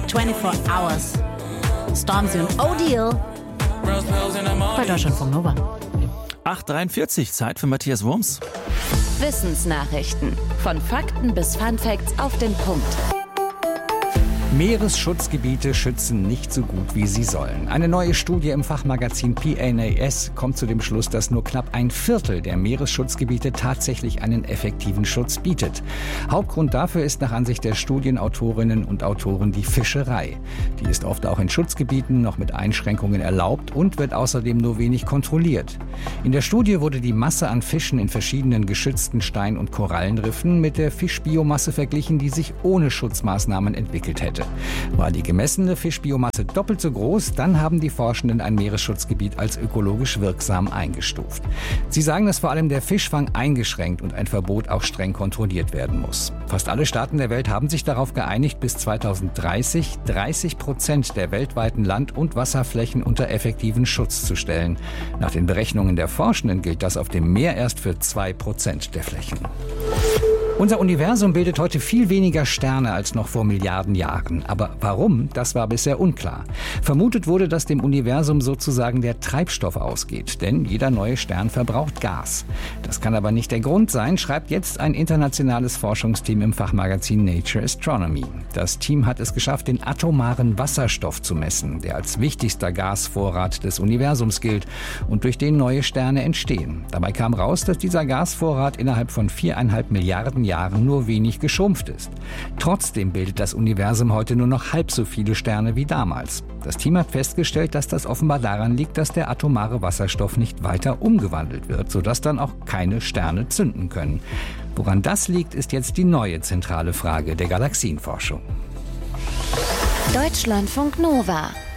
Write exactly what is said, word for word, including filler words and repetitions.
vierundzwanzig Hours. Stormzy und O'Deal bei Deutschlandfunk Nova. acht Uhr dreiundvierzig, Zeit für Matthias Wurms. Wissensnachrichten. Von Fakten bis Funfacts auf den Punkt. Meeresschutzgebiete schützen nicht so gut, wie sie sollen. Eine neue Studie im Fachmagazin P N A S kommt zu dem Schluss, dass nur knapp ein Viertel der Meeresschutzgebiete tatsächlich einen effektiven Schutz bietet. Hauptgrund dafür ist nach Ansicht der Studienautorinnen und Autoren die Fischerei. Die ist oft auch in Schutzgebieten noch mit Einschränkungen erlaubt und wird außerdem nur wenig kontrolliert. In der Studie wurde die Masse an Fischen in verschiedenen geschützten Stein- und Korallenriffen mit der Fischbiomasse verglichen, die sich ohne Schutzmaßnahmen entwickelt hätte. War die gemessene Fischbiomasse doppelt so groß, dann haben die Forschenden ein Meeresschutzgebiet als ökologisch wirksam eingestuft. Sie sagen, dass vor allem der Fischfang eingeschränkt und ein Verbot auch streng kontrolliert werden muss. Fast alle Staaten der Welt haben sich darauf geeinigt, bis zweitausenddreißig dreißig Prozent der weltweiten Land- und Wasserflächen unter effektiven Schutz zu stellen. Nach den Berechnungen der Forschenden gilt das auf dem Meer erst für zwei Prozent der Flächen. Unser Universum bildet heute viel weniger Sterne als noch vor Milliarden Jahren. Aber warum, das war bisher unklar. Vermutet wurde, dass dem Universum sozusagen der Treibstoff ausgeht, denn jeder neue Stern verbraucht Gas. Das kann aber nicht der Grund sein, schreibt jetzt ein internationales Forschungsteam im Fachmagazin Nature Astronomy. Das Team hat es geschafft, den atomaren Wasserstoff zu messen, der als wichtigster Gasvorrat des Universums gilt und durch den neue Sterne entstehen. Dabei kam raus, dass dieser Gasvorrat innerhalb von viereinhalb Milliarden Jahren nur wenig geschrumpft ist. Trotzdem bildet das Universum heute nur noch halb so viele Sterne wie damals. Das Team hat festgestellt, dass das offenbar daran liegt, dass der atomare Wasserstoff nicht weiter umgewandelt wird, sodass dann auch keine Sterne zünden können. Woran das liegt, ist jetzt die neue zentrale Frage der Galaxienforschung. Deutschlandfunk Nova.